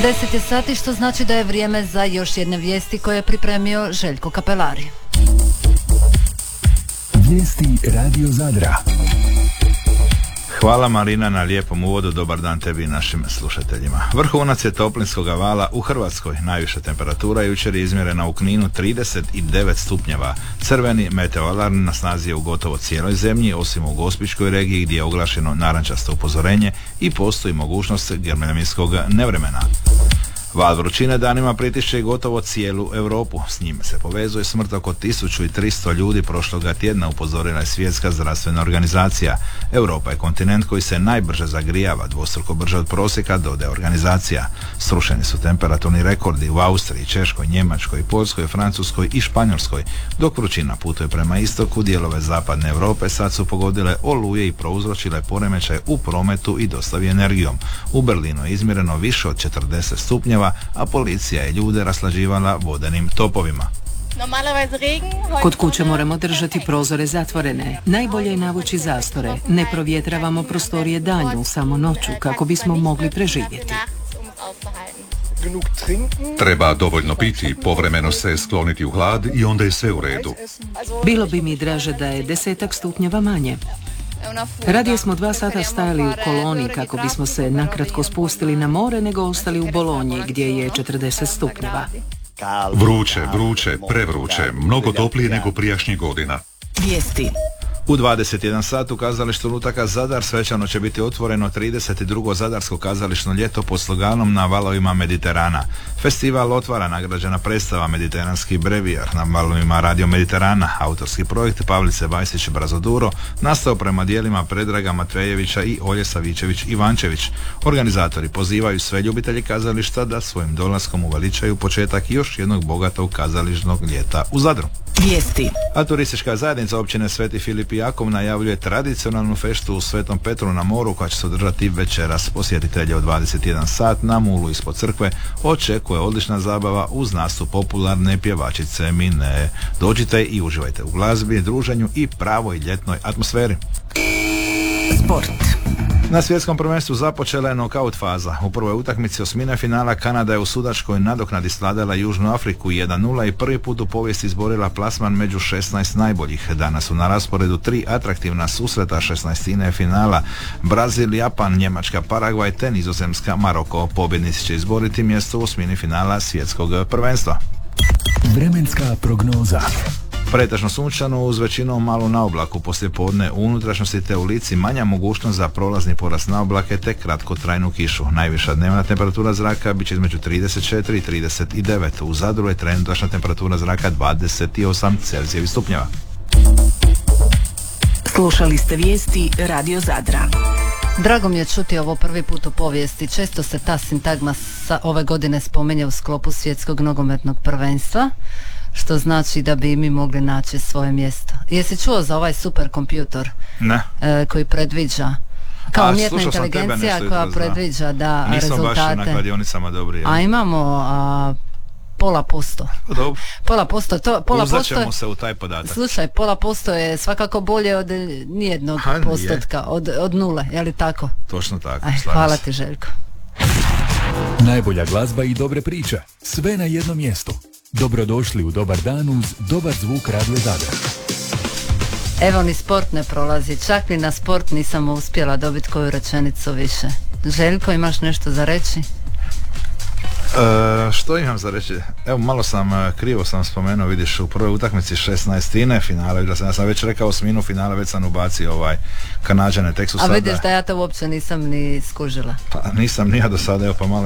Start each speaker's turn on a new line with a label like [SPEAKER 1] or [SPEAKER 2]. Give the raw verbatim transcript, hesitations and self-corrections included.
[SPEAKER 1] deset je sati, što znači da je vrijeme za još jedne vijesti koje je pripremio Željko Kapelari.
[SPEAKER 2] Vijesti Radio Zadra.
[SPEAKER 3] Hvala Marina na lijepom uvodu, dobar dan tebi i našim slušateljima. Vrhunac je toplinskog vala u Hrvatskoj. Najviša temperatura jučer je izmjerena u Kninu trideset devet stupnjeva. Crveni meteoalarm na snazi je u gotovo cijeloj zemlji, osim u Gospićkoj regiji gdje je oglašeno narančasto upozorenje i postoji mogućnost geomelinskog nevremena. Val vrućine danima pritišće i gotovo cijelu Europu. S njime se povezuje smrt oko tisuću tristo ljudi prošloga tjedna, upozorila je Svjetska zdravstvena organizacija. Europa je kontinent koji se najbrže zagrijava, dvostruko brže od prosjeka, dodaje organizacija. Srušeni su temperaturni rekordi u Austriji, Češkoj, Njemačkoj, Poljskoj, Francuskoj i Španjolskoj. Dok vrućina putuje prema istoku, dijelove zapadne Europe sad su pogodile oluje i prouzročile poremećaj u prometu i dostavi energijom. U Berlinu je izmjereno više od četrdeset stupnjeva, a policija je ljude raslađivala vodenim topovima.
[SPEAKER 4] Kod kuće moramo držati prozore zatvorene. Najbolje je navući zastore. Ne provjetravamo prostorije danju, samo noću, kako bismo mogli preživjeti.
[SPEAKER 5] Treba dovoljno piti, povremeno se skloniti u hlad i onda je sve u redu.
[SPEAKER 4] Bilo bi mi draže da je desetak stupnjeva manje. Radije smo dva sata stajali u koloni kako bismo se nakratko spustili na more nego ostali u Bolonji gdje je četrdeset stupnjeva.
[SPEAKER 5] Vruće, vruće, prevruće, mnogo toplije nego prijašnjih godina.
[SPEAKER 4] Vijesti.
[SPEAKER 3] U dvadeset jedan sat u kazalištu Lutaka Zadar svečano će biti otvoreno trideset drugo Zadarsko kazališno ljeto pod sloganom Na valovima Mediterana. Festival otvara nagrađena predstava Mediteranski brevijar na valovima Radio Mediterana. Autorski projekt Pavlice Vajsić Brazoduro nastao prema dijelima Predraga Matvejevića i Olje Savičević Ivančević. Organizatori pozivaju sve ljubitelji kazališta da svojim dolaskom uveličaju početak još jednog bogatog kazališnog ljeta u Zadru.
[SPEAKER 4] Vijesti.
[SPEAKER 3] A turistička zajednica općine Sveti Filip i Jakov najavljuje tradicionalnu feštu u Svetom Petru na moru koja će se održati večeras. Posjetitelje u dvadeset jedan sat na mulu ispod crkve očekuje odlična zabava uz nastup popularne pjevačice Mine. Dođite i uživajte u glazbi, druženju i pravoj ljetnoj atmosferi.
[SPEAKER 4] Sport.
[SPEAKER 3] Na svjetskom prvenstvu započela je nokaut faza. U prvoj utakmici osmine finala Kanada je u sudačkoj nadoknadi svladala Južnu Afriku jedan nula i prvi put u povijesti izborila plasman među šesnaest najboljih. Danas su na rasporedu tri atraktivna susreta šesnaestine finala: Brazil, Japan, Njemačka, Paragvaj te Nizozemska, Maroko. Pobjednici će izboriti mjesto u osmini finala svjetskog prvenstva.
[SPEAKER 2] Vremenska prognoza.
[SPEAKER 3] Pretežno sunčano uz većinom malo na oblaku, poslijepodne u unutrašnjosti te u Lici manja mogućnost za prolazni porast na oblake te kratkotrajnu kišu. Najviša dnevna temperatura zraka bit će između trideset četiri i trideset devet. U Zadru je trenutačna temperatura zraka dvadeset osam Celzijevih stupnjeva.
[SPEAKER 4] Slušali ste vijesti Radio Zadra.
[SPEAKER 1] Drago mi je čuti ovo prvi put u povijesti. Često se ta sintagma sa ove godine spominje u sklopu svjetskog nogometnog prvenstva, što znači da bi mi mogli naći svoje mjesto. Jesi čuo za ovaj superkompjutor?
[SPEAKER 3] Ne.
[SPEAKER 1] E, koji predviđa kao
[SPEAKER 3] A,
[SPEAKER 1] umjetna inteligencija koja
[SPEAKER 3] jutro,
[SPEAKER 1] predviđa da
[SPEAKER 3] Nisam
[SPEAKER 1] rezultate.
[SPEAKER 3] Nisam baš na kladionicama dobri. Ja.
[SPEAKER 1] A imamo a, pola posto.
[SPEAKER 3] Dobro.
[SPEAKER 1] Pola posto. To, pola
[SPEAKER 3] Uzat
[SPEAKER 1] posto,
[SPEAKER 3] ćemo se u taj podatak.
[SPEAKER 1] Slušaj, pola posto je svakako bolje od nijednog
[SPEAKER 3] Ha,
[SPEAKER 1] postotka, od, od nule, je li tako?
[SPEAKER 3] Točno tako.
[SPEAKER 1] Aj, hvala ti, Željko.
[SPEAKER 2] Najbolja glazba i dobre priče. Sve na jednom mjestu. Dobrodošli u Dobar dan uz dobar zvuk Radio Zadar.
[SPEAKER 1] Evo ni sport ne prolazi, čak ni na sport nisam uspjela dobiti koju rečenicu više. Željko, imaš nešto za reći?
[SPEAKER 3] E, što imam za reći? Evo, malo sam, krivo sam spomenuo, vidiš, u prvoj utakmici šesnaestine finala, ja sam, ja sam već rekao osminu finala, već sam ubacio ovaj Kanađane, tek su sada...
[SPEAKER 1] A vidiš da ja to uopće nisam ni skužila.
[SPEAKER 3] Pa nisam ni ja do sada, evo pa malo